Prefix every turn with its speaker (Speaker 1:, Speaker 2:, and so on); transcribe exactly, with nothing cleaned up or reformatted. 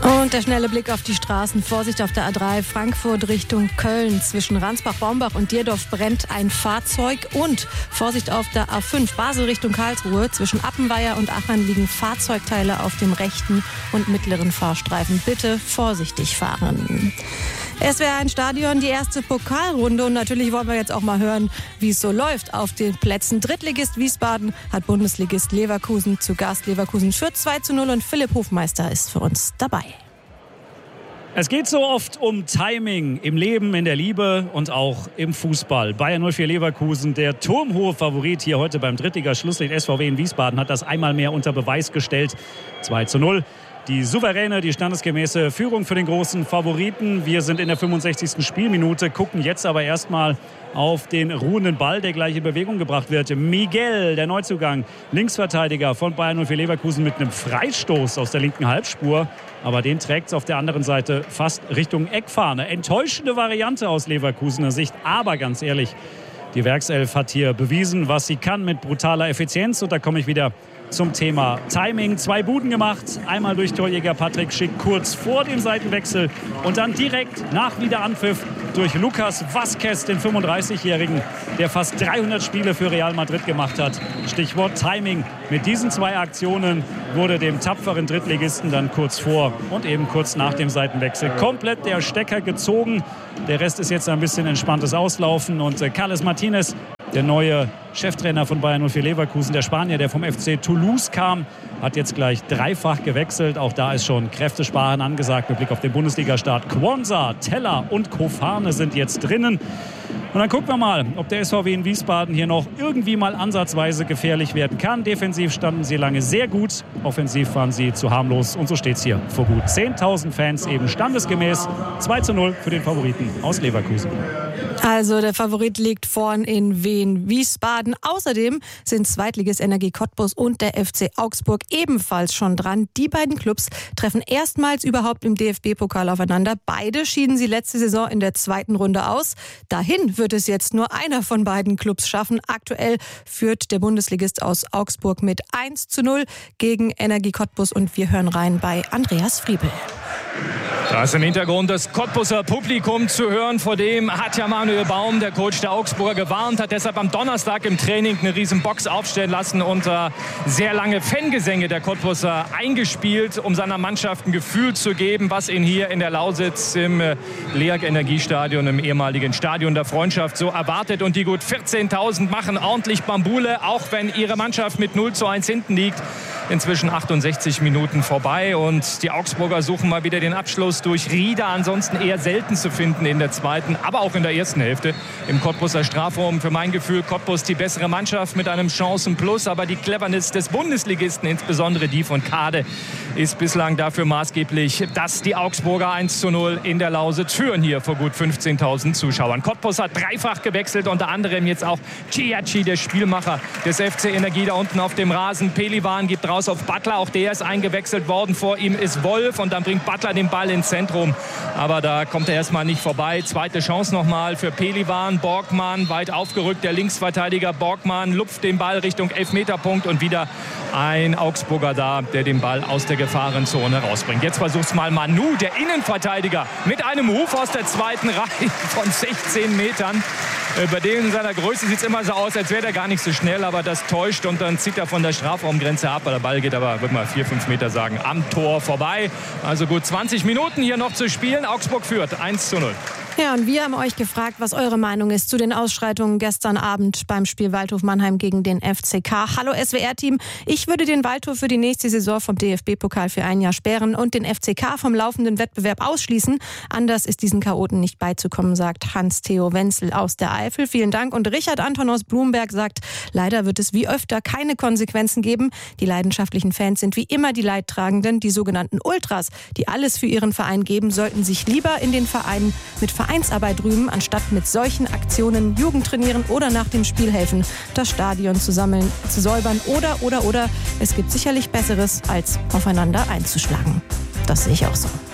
Speaker 1: Und der schnelle Blick auf die Straßen. Vorsicht auf der A drei, Frankfurt Richtung Köln. Zwischen Ransbach-Baumbach und Dierdorf brennt ein Fahrzeug. Und Vorsicht auf der A fünf, Basel Richtung Karlsruhe. Zwischen Appenweier und Aachen liegen Fahrzeugteile auf dem rechten und mittleren Fahrstreifen. Bitte vorsichtig fahren. Es wäre ein Stadion, die erste Pokalrunde. Und natürlich wollen wir jetzt auch mal hören, wie es so läuft auf den Plätzen. Drittligist Wiesbaden hat Bundesligist Leverkusen zu Gast. Leverkusen führt zwei zu null und Philipp Hofmeister ist für uns dabei.
Speaker 2: Es geht so oft um Timing im Leben, in der Liebe und auch im Fußball. Bayern null vier Leverkusen, der turmhohe Favorit hier heute beim Drittliga-Schlusslicht S V W in Wiesbaden, hat das einmal mehr unter Beweis gestellt. zwei zu null. Die souveräne, die standesgemäße Führung für den großen Favoriten. Wir sind in der fünfundsechzigsten Spielminute, gucken jetzt aber erstmal auf den ruhenden Ball, der gleich in Bewegung gebracht wird. Miguel, der Neuzugang, Linksverteidiger von Bayern null vier Leverkusen mit einem Freistoß aus der linken Halbspur. Aber den trägt es auf der anderen Seite fast Richtung Eckfahne. Enttäuschende Variante aus Leverkusener Sicht, aber ganz ehrlich, die Werkself hat hier bewiesen, was sie kann mit brutaler Effizienz. Und da komme ich wieder zum Thema Timing. Zwei Buden gemacht, einmal durch Torjäger Patrick Schick kurz vor dem Seitenwechsel und dann direkt nach Wiederanpfiff durch Lucas Vázquez, den fünfunddreißigjährigen, der fast dreihundert Spiele für Real Madrid gemacht hat. Stichwort Timing. Mit diesen zwei Aktionen wurde dem tapferen Drittligisten dann kurz vor und eben kurz nach dem Seitenwechsel komplett der Stecker gezogen. Der Rest ist jetzt ein bisschen entspanntes Auslaufen und Carles Martinez, der neue Cheftrainer von Bayern null vier Leverkusen, der Spanier, der vom F C Toulouse kam, hat jetzt gleich dreifach gewechselt. Auch da ist schon Kräftesparen angesagt mit Blick auf den Bundesliga-Start. Quonsa, Teller und Kofane sind jetzt drinnen. Und dann gucken wir mal, ob der S V W in Wiesbaden hier noch irgendwie mal ansatzweise gefährlich werden kann. Defensiv standen sie lange sehr gut, offensiv waren sie zu harmlos. Und so steht es hier vor gut zehntausend Fans eben standesgemäß. zwei zu null für den Favoriten aus Leverkusen.
Speaker 1: Also der Favorit liegt vorn in Wien-Wiesbaden. Außerdem sind Zweitligist Energie Cottbus und der F C Augsburg ebenfalls schon dran. Die beiden Clubs treffen erstmals überhaupt im D F B-Pokal aufeinander. Beide schieden sie letzte Saison in der zweiten Runde aus. Dahin wird es jetzt nur einer von beiden Clubs schaffen. Aktuell führt der Bundesligist aus Augsburg mit eins zu null gegen Energie Cottbus. Und wir hören rein bei Andreas Friebel.
Speaker 3: Da ist im Hintergrund das Cottbuser Publikum zu hören. Vor dem hat ja Manuel Baum, der Coach der Augsburger, gewarnt, hat deshalb am Donnerstag im Training eine riesen Box aufstellen lassen und äh, sehr lange Fangesänge der Cottbuser eingespielt, um seiner Mannschaft ein Gefühl zu geben, was ihn hier in der Lausitz im äh, LEAG Energiestadion, im ehemaligen Stadion der Freundschaft, so erwartet. Und die gut vierzehntausend machen ordentlich Bambule, auch wenn ihre Mannschaft mit null zu eins hinten liegt. Inzwischen achtundsechzig Minuten vorbei und die Augsburger suchen mal wieder den Abschluss durch Rieder. Ansonsten eher selten zu finden in der zweiten, aber auch in der ersten Hälfte im Cottbuser Strafraum. Für mein Gefühl Cottbus die bessere Mannschaft mit einem Chancenplus, aber die Cleverness des Bundesligisten, insbesondere die von Kade, ist bislang dafür maßgeblich, dass die Augsburger eins zu null in der Lausitz führen hier vor gut fünfzehntausend Zuschauern. Cottbus hat dreifach gewechselt, unter anderem jetzt auch Ciacci, der Spielmacher des F C Energie, da unten auf dem Rasen. Pelivan gibt raus auf Butler, auch der ist eingewechselt worden. Vor ihm ist Wolf und dann bringt Butler den Ball ins Zentrum. Aber da kommt er erstmal nicht vorbei. Zweite Chance nochmal für Pelivan. Borgmann weit aufgerückt, der Linksverteidiger Borgmann lupft den Ball Richtung Elfmeterpunkt und wieder ein Augsburger da, der den Ball aus der Gefahrenzone rausbringt. Jetzt versucht's mal Manu, der Innenverteidiger, mit einem Move aus der zweiten Reihe von sechzehn Metern. Bei dem in seiner Größe sieht es immer so aus, als wäre er gar nicht so schnell, aber das täuscht und dann zieht er von der Strafraumgrenze ab. Der Ball geht aber, würde mal vier, fünf Meter sagen, am Tor vorbei. Also gut zwanzig Minuten hier noch zu spielen. Augsburg führt eins zu null.
Speaker 1: Ja, und wir haben euch gefragt, was eure Meinung ist zu den Ausschreitungen gestern Abend beim Spiel Waldhof Mannheim gegen den F C K. Hallo S W R-Team, ich würde den Waldhof für die nächste Saison vom D F B-Pokal für ein Jahr sperren und den F C K vom laufenden Wettbewerb ausschließen. Anders ist diesen Chaoten nicht beizukommen, sagt Hans-Theo Wenzel aus der Eifel. Vielen Dank. Und Richard Anton aus Blumberg sagt, leider wird es wie öfter keine Konsequenzen geben. Die leidenschaftlichen Fans sind wie immer die Leidtragenden. Die sogenannten Ultras, die alles für ihren Verein geben, sollten sich lieber in den Vereinen mit Vereinsarbeit rühmen, anstatt mit solchen Aktionen Jugend trainieren oder nach dem Spiel helfen, das Stadion zu sammeln, zu säubern oder, oder, oder. Es gibt sicherlich Besseres, als aufeinander einzuschlagen. Das sehe ich auch so.